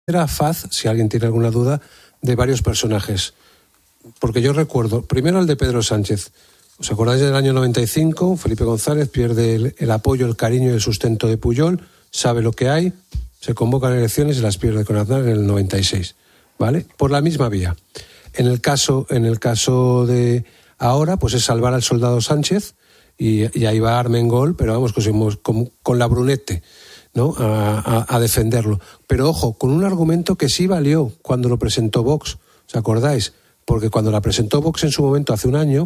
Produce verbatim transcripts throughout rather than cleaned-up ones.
Era faz, si alguien tiene alguna duda, de varios personajes. Porque yo recuerdo, primero el de Pedro Sánchez. ¿Os acordáis del año noventa y cinco? Felipe González pierde el, el apoyo, el cariño y el sustento de Pujol, sabe lo que hay, se convocan elecciones y las pierde con Aznar en el noventa y seis. ¿Vale? Por la misma vía. En el caso, en el caso de ahora, pues es salvar al soldado Sánchez y, y ahí va Armengol, pero vamos, con, con, con la Brunete, ¿no? A, a, a defenderlo. Pero ojo, con un argumento que sí valió cuando lo presentó Vox. ¿Os acordáis? Porque cuando la presentó Vox en su momento, hace un año,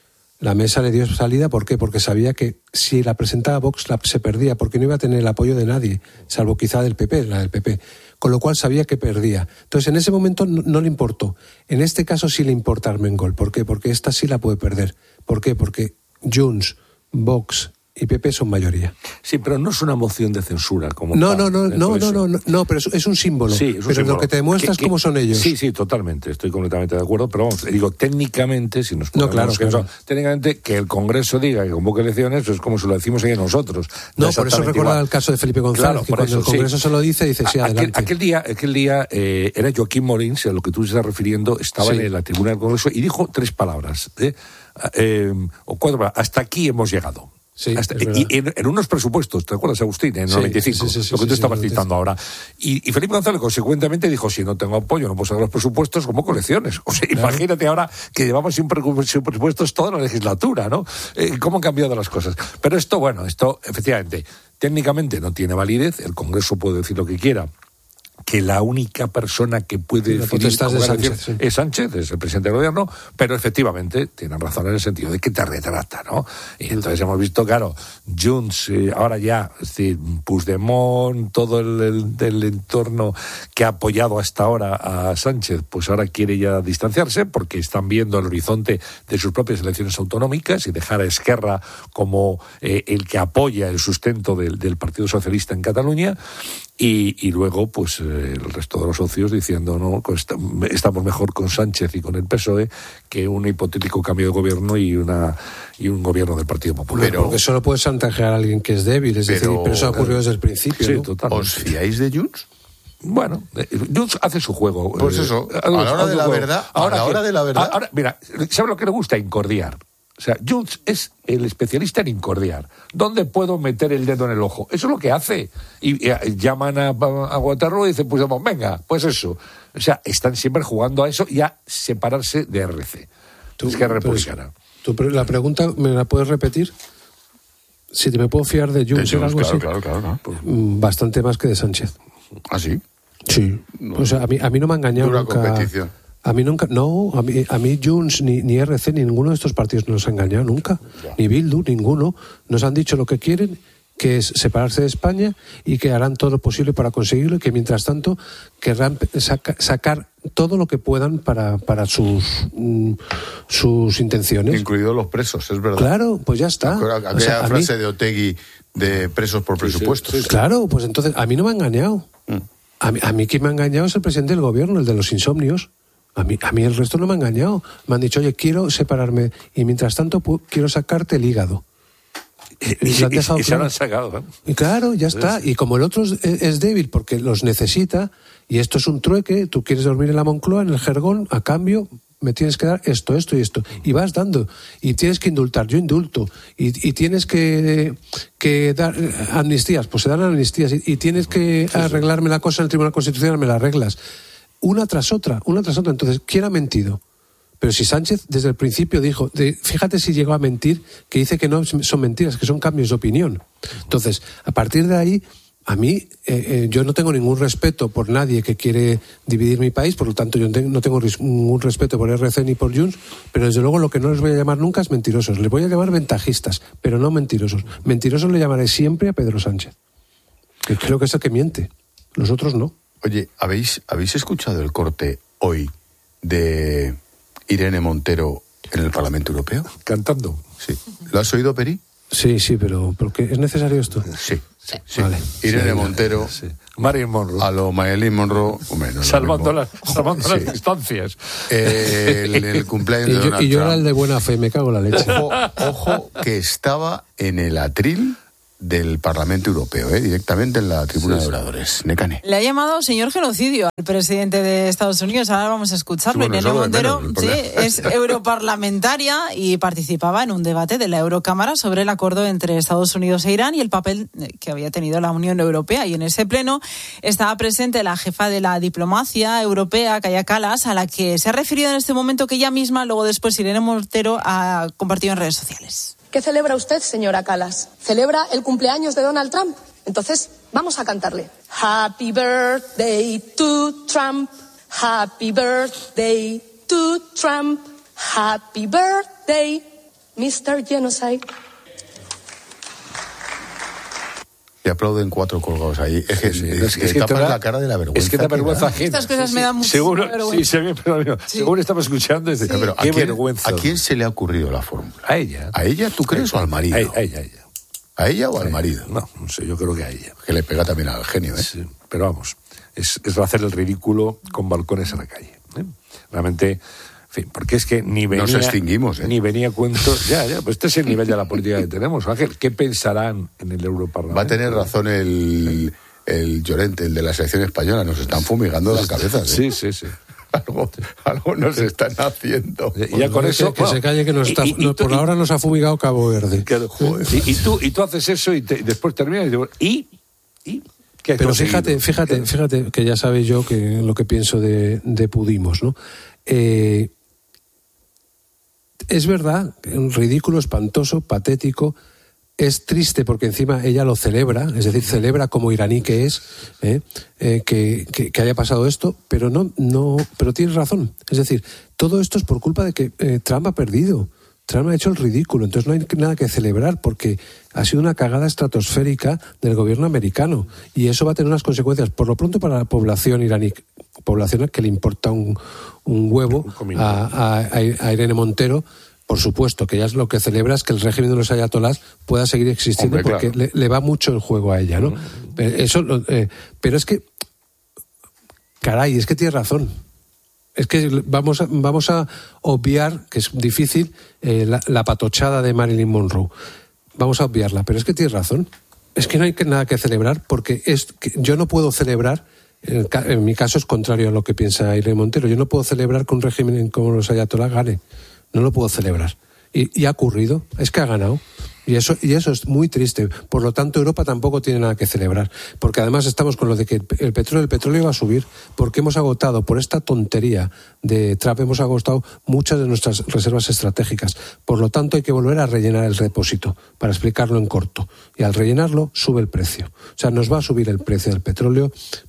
la mesa le dio salida. ¿Por qué? Porque sabía que si la presentaba Vox la, se perdía, porque no iba a tener el apoyo de nadie, salvo quizá del P P, la del P P. Con lo cual sabía que perdía. Entonces, en ese momento no, no le importó. En este caso sí le importa a Armengol. ¿Por qué? Porque esta sí la puede perder. ¿Por qué? Porque Junts, Vox y P P son mayoría. Sí, pero no es una moción de censura como no, tal. No, no, no, no, no, no, no, pero es, es un símbolo. Sí, es un pero símbolo. Lo que te demuestra es cómo son ellos. Sí, sí, totalmente, estoy completamente de acuerdo, pero vamos, digo, técnicamente, si nos ponemos no, claro, que claro. Eso, técnicamente, que el Congreso diga que convoque elecciones, pues es como si lo decimos ahí nosotros. No, por eso recordaba el caso de Felipe González, claro, que cuando eso, el Congreso sí. se lo dice, dice sí, aquel, adelante. Aquel día, aquel día eh, era Joaquín Molins, a lo que tú estás refiriendo, estaba sí. en la tribuna del Congreso y dijo tres palabras, ¿eh? Eh, o cuatro palabras, hasta aquí hemos llegado. Sí, Hasta, y en, en unos presupuestos, ¿te acuerdas, Agustín? En el sí, noventa y cinco, sí, sí, sí, lo que tú sí, estabas sí, citando sí. ahora. Y, y Felipe González, consecuentemente, dijo, si no tengo apoyo, no puedo sacar los presupuestos, como colecciones. O sea, claro. Imagínate ahora que llevamos sin presupuestos toda la legislatura, ¿no? Eh, ¿Cómo han cambiado las cosas? Pero esto, bueno, esto, efectivamente, técnicamente no tiene validez, el Congreso puede decir lo que quiera, que la única persona que puede decidir de Sánchez, sí. es Sánchez, es el presidente del gobierno, pero efectivamente tienen razón en el sentido de que te retrata, ¿no? Y entonces hemos visto, claro, Junts, eh, ahora ya, es decir, Puigdemont, todo el, el, el entorno que ha apoyado hasta ahora a Sánchez, pues ahora quiere ya distanciarse porque están viendo el horizonte de sus propias elecciones autonómicas y dejar a Esquerra como eh, el que apoya el sustento del, del Partido Socialista en Cataluña. Y, y luego, pues, eh, el resto de los socios diciendo, no, estamos mejor con Sánchez y con el P S O E que un hipotético cambio de gobierno y una y un gobierno del Partido Popular. Pero porque solo puede chantajear a alguien que es débil, es pero, decir, pero eso ha ocurrido desde el principio, sí, ¿no? Totalmente. ¿Os fiáis de Junts? Bueno, Junts hace su juego. Pues eso, a la hora de la verdad, ahora a la hora de la verdad. Ahora, mira, ¿sabe lo que le gusta? Incordiar. O sea, Junts es el especialista en incordiar. ¿Dónde puedo meter el dedo en el ojo? Eso es lo que hace. Y, y llaman a, a Waterloo y dicen, pues vamos, venga, pues eso. O sea, están siempre jugando a eso y a separarse de R C. Tú, es que es republicana. Tú, la pregunta, ¿me la puedes repetir? Si te me puedo fiar de Junts, de Junts algo claro, así. Claro, claro, claro. Pues, bastante más que de Sánchez. ¿Ah, sí? Sí. No. O sea, a mí, a mí no me ha engañado Dura nunca. competición. A mí nunca, no, a mí, a mí Junts, ni, ni R C, ni ninguno de estos partidos nos ha engañado nunca. Ya. Ni Bildu, ninguno. Nos han dicho lo que quieren, que es separarse de España y que harán todo lo posible para conseguirlo y que mientras tanto querrán saca, sacar todo lo que puedan para, para sus, mm, sus intenciones. Incluidos los presos, es verdad. Claro, pues ya está. Aquella o sea, frase mí... de Otegui de presos por presupuestos. Sí, sí, sí. Claro, pues entonces a mí no me ha engañado. Mm. A mí, a mí quien me ha engañado es el presidente del gobierno, el de los insomnios. A mí, a mí el resto no me ha engañado. Me han dicho, oye, quiero separarme y mientras tanto pu- quiero sacarte el hígado. Y, y, y, y claro. Se lo han sacado, ¿eh? Y claro, ya está. Y como el otro es, es débil porque los necesita, y esto es un trueque, tú quieres dormir en la Moncloa, en el Jergón, a cambio me tienes que dar esto, esto y esto. Y vas dando. Y tienes que indultar, yo indulto. Y, y tienes que, que dar amnistías, pues se dan amnistías. Y, y tienes que arreglarme la cosa en el Tribunal Constitucional, me la arreglas. Una tras otra, una tras otra. Entonces, ¿quién ha mentido? Pero si Sánchez desde el principio dijo, de, fíjate si llegó a mentir, que dice que no son mentiras, que son cambios de opinión. Entonces, a partir de ahí, a mí, eh, eh, yo no tengo ningún respeto por nadie que quiere dividir mi país, por lo tanto yo no tengo ningún respeto por R C ni por Junts, pero desde luego lo que no les voy a llamar nunca es mentirosos. Les voy a llamar ventajistas, pero no mentirosos. Mentirosos le llamaré siempre a Pedro Sánchez, que creo que es el que miente. Los otros no. Oye, ¿habéis, ¿habéis escuchado el corte hoy de Irene Montero en el Parlamento Europeo? Cantando. Sí. ¿Lo has oído, Peri? Sí, sí, pero ¿por qué? ¿Es necesario esto? Sí. Sí. sí. Vale. Irene sí, Montero. Sí. Marilyn Monroe. A lo Marilyn Monroe. Bueno, salvando las, salvando sí. las distancias. Eh, el, el cumpleaños y de yo, Donald Y yo Trump. era el de buena fe, me cago en la leche. Ojo, ojo, que estaba en el atril del Parlamento Europeo, ¿eh? Directamente en la tribuna sí, de oradores. Nekane. Le ha llamado señor genocidio al presidente de Estados Unidos. Ahora vamos a escucharlo. Bueno, Irene Montero menos, sí, es europarlamentaria y participaba en un debate de la Eurocámara sobre el acuerdo entre Estados Unidos e Irán y el papel que había tenido la Unión Europea. Y en ese pleno estaba presente la jefa de la diplomacia europea, Kaja Kallas, a la que se ha referido en este momento que ella misma, luego después Irene Montero, ha compartido en redes sociales. ¿Qué celebra usted, señora Kallas? ¿Celebra el cumpleaños de Donald Trump? Entonces, vamos a cantarle. Happy birthday to Trump. Happy birthday to Trump. Happy birthday, mister Genocide. Y aplauden cuatro colgados ahí. Es que, sí, sí. es, es, que es que tapas da, la cara de la vergüenza. Es que da vergüenza ajena. Estas cosas sí, me dan mucha seguro, vergüenza. Sí, sí, pero, sí. Seguro estamos escuchando y dice, sí. pero qué ¿a quién, vergüenza. ¿A quién se le ha ocurrido la fórmula? A ella. ¿A ella, tú crees, a o al marido? A ella, a ella. A ella, ¿A ella o a al ella. marido? No, no sé, yo creo que a ella. Que le pega también al genio, ¿eh? Sí, pero vamos, es, es hacer el ridículo con balcones a la calle. ¿eh? Realmente... En fin, porque es que ni venía... Nos extinguimos, ¿eh? Ni venía cuento... Ya, ya, pues este es el nivel de la política que tenemos. Ángel, ¿qué pensarán en el Europarlamento? Va a tener razón el, el Llorente, el de la selección española. Nos están fumigando las cabezas, ¿eh? Sí, sí, sí. Algo, algo nos están haciendo. Y ya con eso... Que, que bueno, se calle, que nos está, y, y, no, por y, ahora nos ha fumigado Cabo Verde. Que, y, y, tú, y tú haces eso y, te, y después terminas y... Digo, ¿y? ¿Y? ¿Qué has Pero conseguido? fíjate, fíjate, fíjate, que ya sabéis yo que lo que pienso de, de Pudimos, ¿no? Eh... Es verdad, un ridículo, espantoso, patético, es triste porque encima ella lo celebra, es decir, celebra como iraní que es, ¿eh? Eh, que, que, que haya pasado esto, pero no, no, pero tienes razón. Es decir, todo esto es por culpa de que eh, Trump ha perdido. Trump ha hecho el ridículo, entonces no hay nada que celebrar porque ha sido una cagada estratosférica del gobierno americano y eso va a tener unas consecuencias, por lo pronto para la población iraní, población que le importa un, un huevo a, a, a Irene Montero. Por supuesto, que ella es lo que celebra es que el régimen de los ayatolás pueda seguir existiendo. Hombre, porque claro. le, le va mucho el juego a ella, ¿no? Pero, eso, eh, pero es que, caray, es que tiene razón. Es que vamos a, vamos a obviar, que es difícil, eh, la, la patochada de Marilyn Monroe. Vamos a obviarla, pero es que tiene razón. Es que no hay que, nada que celebrar, porque es que yo no puedo celebrar, en, en mi caso es contrario a lo que piensa Irene Montero, yo no puedo celebrar que un régimen como los ayatolás gane. No lo puedo celebrar. Y, y ha ocurrido, es que ha ganado. Y eso, y eso es muy triste. Por lo tanto, Europa tampoco tiene nada que celebrar. Porque además estamos con lo de que el, el petróleo, el petróleo va a subir porque hemos agotado, por esta tontería de Trump, hemos agotado muchas de nuestras reservas estratégicas. Por lo tanto, hay que volver a rellenar el depósito, para explicarlo en corto. Y al rellenarlo, sube el precio. O sea, nos va a subir el precio del petróleo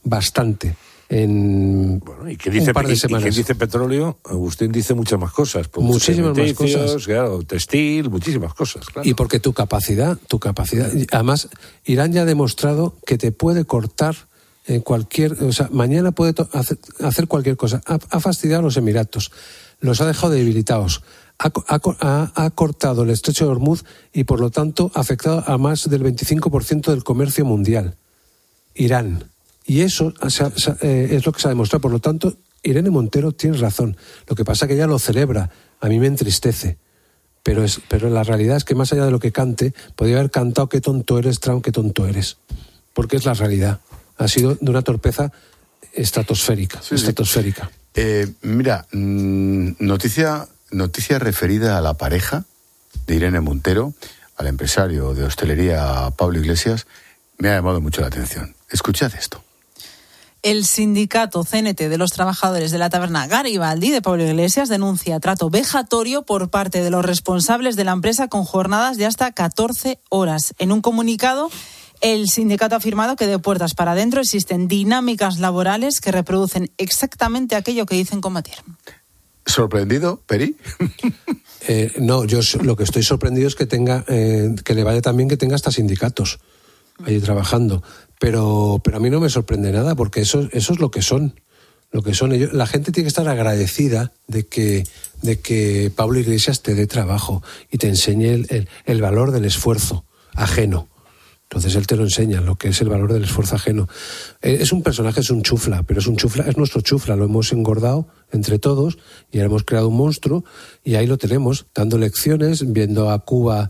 bastante. En bueno, y que dice, un par de semanas. Y que dice petróleo, Agustín dice muchas más cosas. Muchísimas más cosas. Claro, textil, muchísimas cosas. Claro. Y porque tu capacidad, tu capacidad. Además, Irán ya ha demostrado que te puede cortar eh, cualquier. O sea, mañana puede to- hacer, hacer cualquier cosa. Ha, ha fastidiado a los Emiratos, los ha dejado debilitados. Ha, ha, ha cortado el estrecho de Hormuz y, por lo tanto, ha afectado a más del veinticinco por ciento del comercio mundial. Irán. Y eso es lo que se ha demostrado. Por lo tanto, Irene Montero tiene razón. Lo que pasa es que ella lo celebra. A mí me entristece. Pero, es, pero la realidad es que más allá de lo que cante, podría haber cantado qué tonto eres, Trump, qué tonto eres. Porque es la realidad. Ha sido de una torpeza estratosférica. Sí, estratosférica. Sí. Eh, mira, mmm, noticia, noticia referida a la pareja de Irene Montero, al empresario de hostelería Pablo Iglesias, me ha llamado mucho la atención. Escuchad esto. El sindicato C N T de los trabajadores de la taberna Garibaldi de Pablo Iglesias denuncia trato vejatorio por parte de los responsables de la empresa con jornadas de hasta catorce horas. En un comunicado, el sindicato ha afirmado que de puertas para adentro existen dinámicas laborales que reproducen exactamente aquello que dicen combatir. ¿Sorprendido, Peri? eh, no, yo lo que estoy sorprendido es que tenga, eh, que le vaya también que tenga hasta sindicatos allí trabajando. Pero, pero a mí no me sorprende nada, porque eso, eso es lo que son. Lo que son ellos. La gente tiene que estar agradecida de que, de que Pablo Iglesias te dé trabajo y te enseñe el, el, el valor del esfuerzo ajeno. Entonces él te lo enseña, lo que es el valor del esfuerzo ajeno. Eh, es un personaje, es un chufla, pero es un chufla, es nuestro chufla, lo hemos engordado entre todos y ahora hemos creado un monstruo y ahí lo tenemos, dando lecciones, viendo a Cuba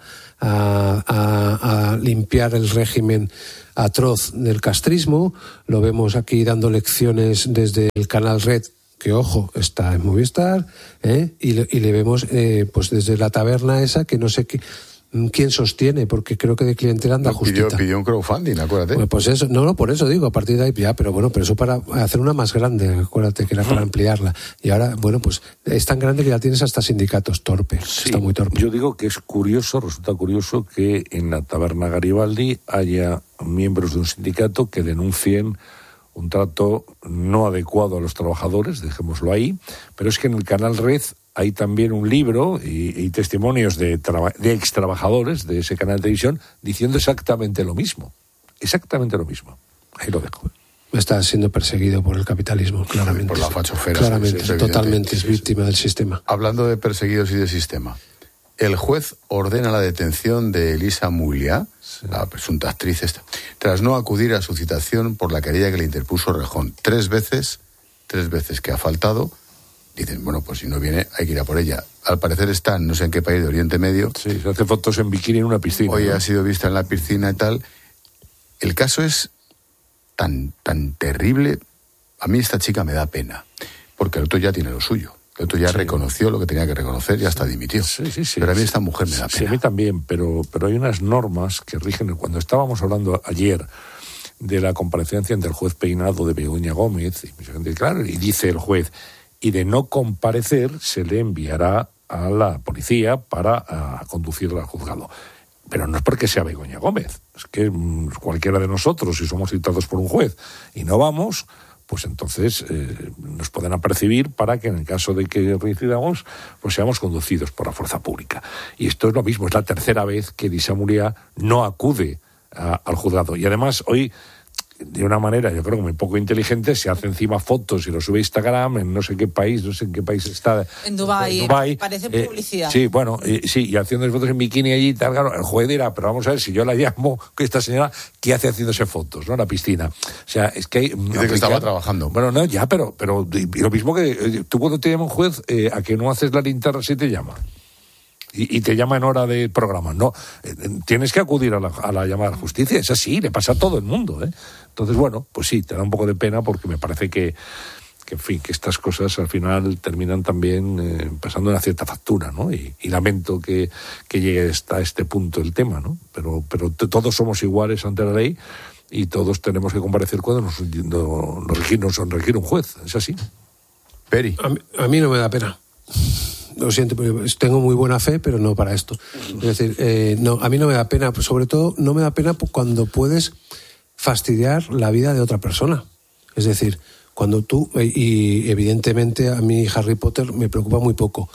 a, a, a limpiar el régimen atroz del castrismo, lo vemos aquí dando lecciones desde el canal Red, que ojo, está en Movistar, ¿eh? y, le, y le vemos eh, pues desde la taberna esa que no sé qué, quién sostiene, porque creo que de clientela anda no, justita. Pidió, pidió un crowdfunding, acuérdate. Bueno, pues eso, no, no, por eso digo, a partir de ahí ya, pero bueno, pero eso para hacer una más grande, acuérdate que era para ampliarla. Y ahora, bueno, pues es tan grande que ya tienes hasta sindicatos, torpe, sí, está muy torpe. Yo digo que es curioso, resulta curioso que en la taberna Garibaldi haya miembros de un sindicato que denuncien un trato no adecuado a los trabajadores, dejémoslo ahí, pero es que en el canal Red hay también un libro y, y testimonios de, traba, de ex trabajadores de ese canal de televisión diciendo exactamente lo mismo, exactamente lo mismo. Ahí lo dejo. Está siendo perseguido por el capitalismo, claramente. Por la fachofera. Claramente, sí, sí, totalmente, sí, es víctima sí. del sistema. Hablando de perseguidos y de sistema, el juez ordena la detención de Elisa Mulia, sí. la presunta actriz esta, tras no acudir a su citación por la querella que le interpuso Rejón. Tres veces, tres veces que ha faltado, dicen, bueno, pues si no viene hay que ir a por ella. Al parecer está en no sé en qué país de Oriente Medio. Sí, se hace fotos en bikini en una piscina. Hoy ¿no? ha sido vista en la piscina y tal. El caso es tan, tan terrible. A mí esta chica me da pena, porque el otro ya tiene lo suyo. El otro ya sí. reconoció lo que tenía que reconocer y hasta dimitió. Sí, sí, sí. Pero a mí esta mujer me da sí, pena. Sí, a mí también, pero, pero hay unas normas que rigen. Cuando estábamos hablando ayer de la comparecencia ante el juez Peinado de Begoña Gómez, y, claro, y dice el juez, y de no comparecer se le enviará a la policía para a, conducirla al juzgado. Pero no es porque sea Begoña Gómez, es que mmm, cualquiera de nosotros, si somos citados por un juez y no vamos, pues entonces eh, nos pueden apercibir para que en el caso de que reincidamos, pues seamos conducidos por la fuerza pública. Y esto es lo mismo, es la tercera vez que Elisa Mulia no acude a, al juzgado. Y además hoy, de una manera, yo creo que muy poco inteligente, se hace encima fotos y lo sube a Instagram en no sé qué país, no sé en qué país está. En Dubái, en Dubái. Parece eh, publicidad. Sí, bueno, eh, sí, y haciendo fotos en bikini allí y tal, claro, el juez dirá, pero vamos a ver, si yo la llamo, que esta señora, ¿qué hace haciéndose fotos, no? En la piscina. O sea, es que hay... Dice que estaba trabajando. Bueno, no, ya, pero, pero y lo mismo que eh, tú cuando te llama un juez, eh, ¿a que no haces la linterna si te llama? Y, y te llama en hora de programa. No, eh, tienes que acudir a la, a la llamada de justicia. Es así, le pasa a todo el mundo, ¿eh? Entonces, bueno, pues sí, te da un poco de pena porque me parece que, que en fin, que estas cosas al final terminan también eh, pasando una cierta factura, ¿no? Y, y lamento que, que llegue hasta este punto el tema, ¿no? Pero, pero t- todos somos iguales ante la ley y todos tenemos que comparecer cuando nos, no, nos, requiere, nos requiere un juez. Es así. Peri. A mí, a mí no me da pena. Lo siento, tengo muy buena fe, pero no para esto. Es decir, eh, no, a mí no me da pena, sobre todo no me da pena cuando puedes fastidiar la vida de otra persona. Es decir, cuando tú, y evidentemente a mí Harry Potter me preocupa muy poco,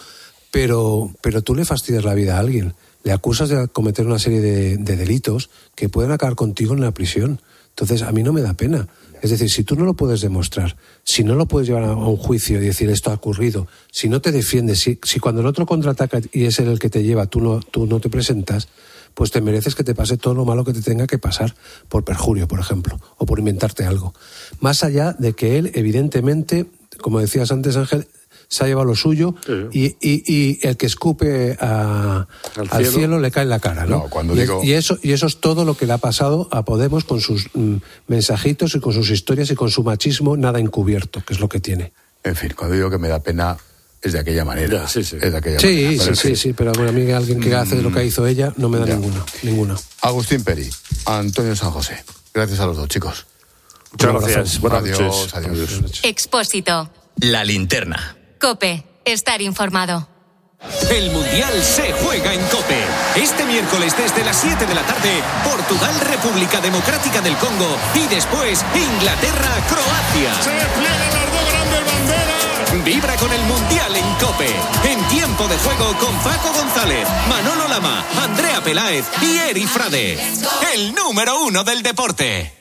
pero, pero tú le fastidias la vida a alguien, le acusas de cometer una serie de, de delitos que pueden acabar contigo en la prisión. Entonces, a mí no me da pena. Es decir, si tú no lo puedes demostrar, si no lo puedes llevar a un juicio y decir esto ha ocurrido, si no te defiendes, si, si cuando el otro contraataca y es él el que te lleva, tú no, tú no te presentas, pues te mereces que te pase todo lo malo que te tenga que pasar, por perjurio, por ejemplo, o por inventarte algo. Más allá de que él, evidentemente, como decías antes, Ángel, se ha llevado lo suyo, sí. y, y, y el que escupe a, al, al cielo. cielo le cae en la cara, ¿no? No, cuando y, digo... y, eso, y eso es todo lo que le ha pasado a Podemos con sus mm, mensajitos y con sus historias y con su machismo nada encubierto, que es lo que tiene. En fin, cuando digo que me da pena es de aquella manera. Ya, sí, sí. Es de aquella sí, manera. Sí, sí, sí, sí, pero bueno, a mí alguien que hace lo que hizo ella no me da ya. ninguna, ninguna. Agustín Peri, Antonio San José. Gracias a los dos, chicos. Muchas gracias. Buenas adiós, noches. Adiós. adiós. Expósito. La linterna. COPE. Estar informado. El Mundial se juega en COPE. Este miércoles desde las siete de la tarde, Portugal, República Democrática del Congo y después Inglaterra, Croacia. Se pliegan las dos grandes banderas. Vibra con el Mundial en COPE. En tiempo de juego con Paco González, Manolo Lama, Andrea Peláez y Eri Frade. El número uno del deporte.